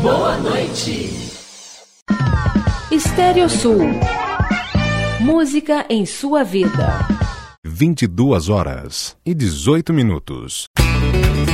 Boa noite. Estéreo Sul. Música em sua vida. 22h18.